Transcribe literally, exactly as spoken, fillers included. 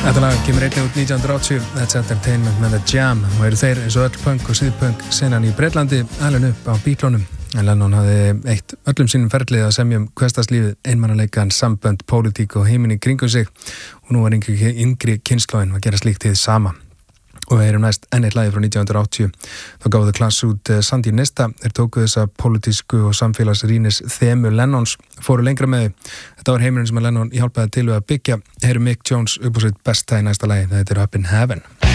Þetta lag kemur einnig út nítján hundruð áttatíu, That's Entertainment með The Jam og eru þeir eins og öll punk og síðpunk sinnan í Bretlandi alveg upp á Beatlunum. En Lennon hafði eitt öllum sínum ferlið að semja um hversdagslífið, einmanaleikann, sambönd, pólitík og heiminn í kringum sig og nú var yngri, yngri kynslóðin að gera slíkt hið sama. Og við heyrum næst enn eitt lagi frá nítján hundruð áttatíu. Þá gáðu The Clash út Sandy Nista, þeir tóku þessa pólitísku og samfélagsrýnis þemu Lennons, fóru lengra með þau. Þetta var heimurinn sem að Lennon hjálpaði til við að byggja. Heyrum Mick Jones upp á sitt besta í næsta lagi, þetta er Up in Heaven.